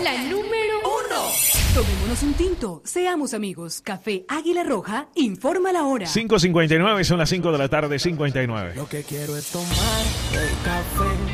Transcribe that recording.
La número 1. Tomémonos un tinto, seamos amigos. Café Águila Roja informa la hora. 5:59, son las 5 de la tarde, 59. Lo que quiero es tomar el café.